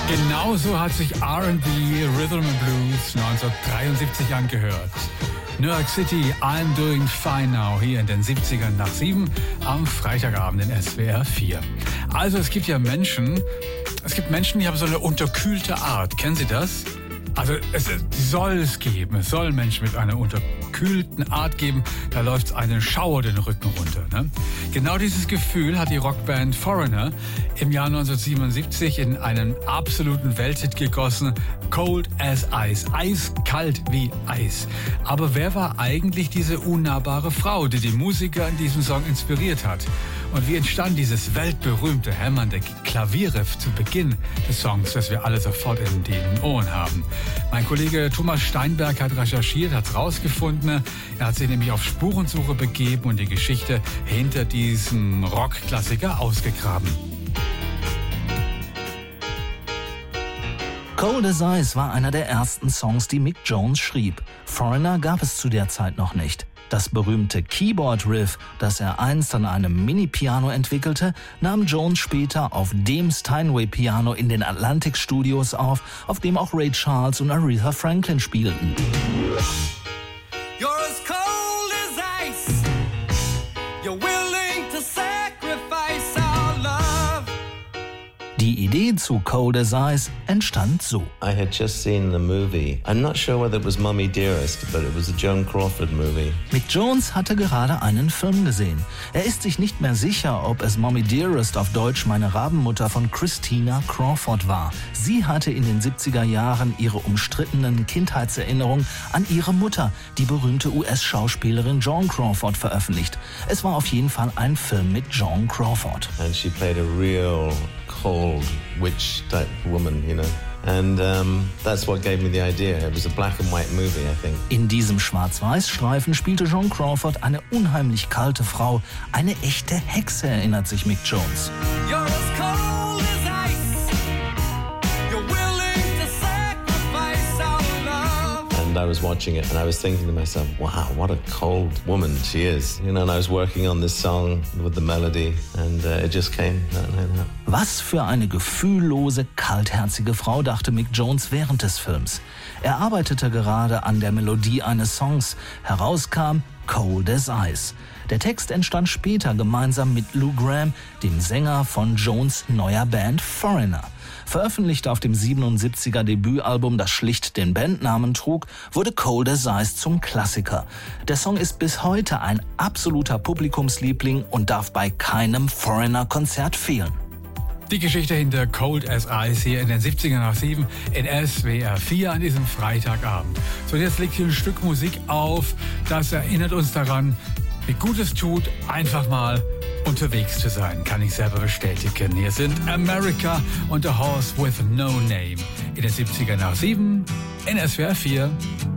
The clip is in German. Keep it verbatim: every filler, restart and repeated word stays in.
Genauso hat sich R and B Rhythm and Blues neunzehnhundertdreiundsiebzig angehört. New York City, I'm doing fine now, hier in den siebzigern nach sieben am Freitagabend in S W R vier. Also es gibt ja Menschen, es gibt Menschen, die haben so eine unterkühlte Art. Kennen Sie das? Also es soll es geben, es soll Menschen mit einer unterkühlten Art geben, da läuft einen Schauer den Rücken runter. Ne? Genau dieses Gefühl hat die Rockband Foreigner im Jahr neunzehnhundertsiebenundsiebzig in einen absoluten Welthit gegossen, Cold as Ice, eiskalt wie Eis. Aber wer war eigentlich diese unnahbare Frau, die die Musiker in diesem Song inspiriert hat? Und wie entstand dieses weltberühmte hämmernde Klavierriff zu Beginn des Songs, das wir alle sofort in den Ohren haben? Mein Kollege Thomas Steinberg hat recherchiert, hat es rausgefunden. Er hat sich nämlich auf Spurensuche begeben und die Geschichte hinter diesem Rockklassiker ausgegraben. Cold as Ice war einer der ersten Songs, die Mick Jones schrieb. Foreigner gab es zu der Zeit noch nicht. Das berühmte Keyboard-Riff, das er einst an einem Mini-Piano entwickelte, nahm Jones später auf dem Steinway-Piano in den Atlantic-Studios auf, auf dem auch Ray Charles und Aretha Franklin spielten. You're as cold as ice. You're willing to sacrifice our love. Die Idee zu Cold as Ice entstand so. I had just seen the movie. I'm not sure whether it was Mommy Dearest, but it was a Joan Crawford movie. Mick Jones hatte gerade einen Film gesehen. Er ist sich nicht mehr sicher, ob es Mommy Dearest auf Deutsch Meine Rabenmutter von Christina Crawford war. Sie hatte in den siebziger Jahren ihre umstrittenen Kindheitserinnerungen an ihre Mutter, die berühmte U S-Schauspielerin Joan Crawford, veröffentlicht. Es war auf jeden Fall ein Film mit Joan Crawford. And she played a real cold witch type woman, you know. And um, that's what gave me the idea. It was a black and white movie, I think. In diesem Schwarz-Weiß-Streifen spielte Joan Crawford eine unheimlich kalte Frau. Eine echte Hexe, erinnert sich Mick Jones. You're as cold as ice. You're willing to sacrifice our love. And I was watching it and I was thinking to myself, wow, what a cold woman she is. You know, and I was working on this song with the melody and uh, it just came. Was für eine gefühllose, kaltherzige Frau, dachte Mick Jones während des Films. Er arbeitete gerade an der Melodie eines Songs. Herauskam Cold as Ice. Der Text entstand später gemeinsam mit Lou Gramm, dem Sänger von Jones' neuer Band Foreigner. Veröffentlicht auf dem siebenundsiebziger Debütalbum, das schlicht den Bandnamen trug, wurde Cold as Ice zum Klassiker. Der Song ist bis heute ein absoluter Publikumsliebling und darf bei keinem Foreigner-Konzert fehlen. Die Geschichte hinter Cold as Ice hier in den siebzigern nach sieben in S W R vier an diesem Freitagabend. So, und jetzt legt hier ein Stück Musik auf, das erinnert uns daran, wie gut es tut, einfach mal unterwegs zu sein, kann ich selber bestätigen. Hier sind America und The Horse with No Name in den siebzigern nach sieben in S W R vier.